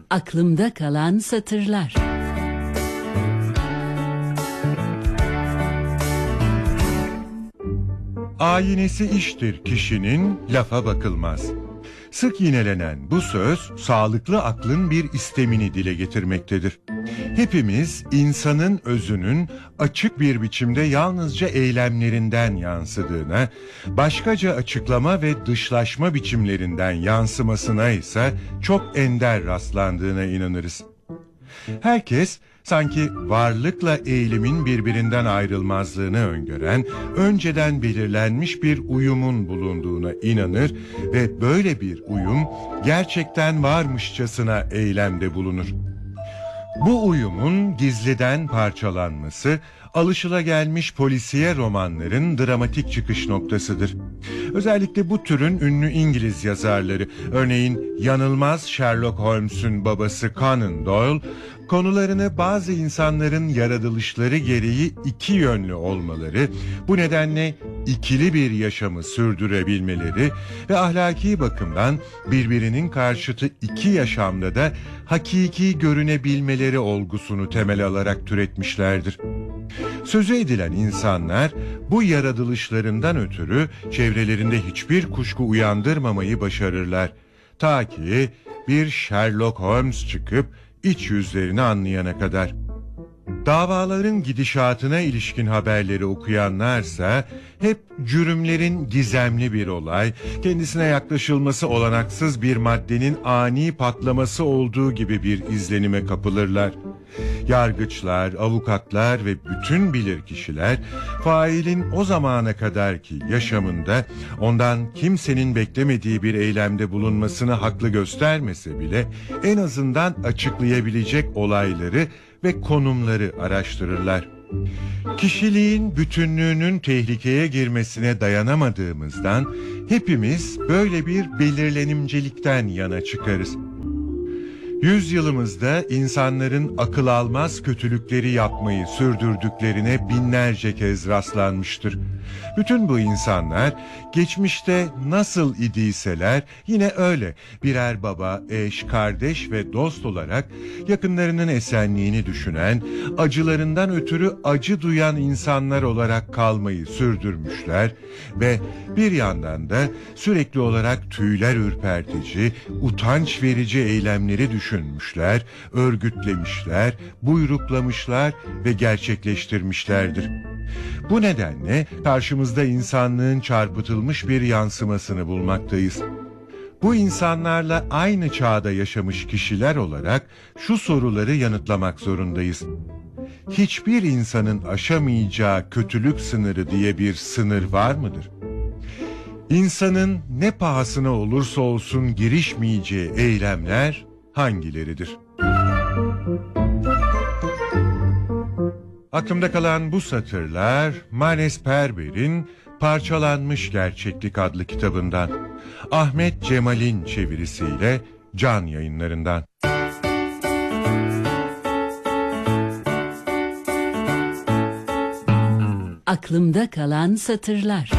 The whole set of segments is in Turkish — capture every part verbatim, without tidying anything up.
Aklımda kalan satırlar. Ayinesi iştir kişinin, lafa bakılmaz. Sık yinelenen bu söz, sağlıklı aklın bir istemini dile getirmektedir. Hepimiz insanın özünün açık bir biçimde yalnızca eylemlerinden yansıdığına, başkaca açıklama ve dışlaşma biçimlerinden yansımasına ise çok ender rastlandığına inanırız. Herkes sanki varlıkla eğilimin birbirinden ayrılmazlığını öngören, önceden belirlenmiş bir uyumun bulunduğuna inanır ve böyle bir uyum gerçekten varmışçasına eylemde bulunur. Bu uyumun gizliden parçalanması, alışılagelmiş polisiye romanların dramatik çıkış noktasıdır. Özellikle bu türün ünlü İngiliz yazarları, örneğin yanılmaz Sherlock Holmes'un babası Conan Doyle, konularını bazı insanların yaratılışları gereği iki yönlü olmaları, bu nedenle ikili bir yaşamı sürdürebilmeleri ve ahlaki bakımdan birbirinin karşıtı iki yaşamda da hakiki görünebilmeleri olgusunu temel alarak türetmişlerdir. Sözü edilen insanlar bu yaratılışlarından ötürü çevrelerinde hiçbir kuşku uyandırmamayı başarırlar. Ta ki bir Sherlock Holmes çıkıp iç yüzlerini anlayana kadar. Davaların gidişatına ilişkin haberleri okuyanlarsa hep cürümlerin gizemli bir olay, kendisine yaklaşılması olanaksız bir maddenin ani patlaması olduğu gibi bir izlenime kapılırlar. Yargıçlar, avukatlar ve bütün bilirkişiler failin o zamana kadarki yaşamında ondan kimsenin beklemediği bir eylemde bulunmasını haklı göstermese bile en azından açıklayabilecek olayları ve konumları araştırırlar. Kişiliğin bütünlüğünün tehlikeye girmesine dayanamadığımızdan hepimiz böyle bir belirlenimcilikten yana çıkarız. Yüzyılımızda insanların akıl almaz kötülükleri yapmayı sürdürdüklerine binlerce kez rastlanmıştır. Bütün bu insanlar geçmişte nasıl idiyseler yine öyle birer baba, eş, kardeş ve dost olarak yakınlarının esenliğini düşünen, acılarından ötürü acı duyan insanlar olarak kalmayı sürdürmüşler ve bir yandan da sürekli olarak tüyler ürpertici, utanç verici eylemleri düşünmüşler, örgütlemişler, buyruklamışlar ve gerçekleştirmişlerdir. Bu nedenle karşımızda insanlığın çarpıtılmış bir yansımasını bulmaktayız. Bu insanlarla aynı çağda yaşamış kişiler olarak şu soruları yanıtlamak zorundayız. Hiçbir insanın aşamayacağı kötülük sınırı diye bir sınır var mıdır? İnsanın ne pahasına olursa olsun girişmeyeceği eylemler hangileridir? Aklımda kalan bu satırlar Manes Perber'in Parçalanmış Gerçeklik adlı kitabından, Ahmet Cemal'in çevirisiyle Can Yayınlarından. Aklımda kalan satırlar.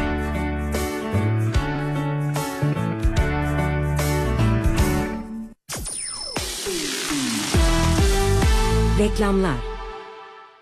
Reklamlar.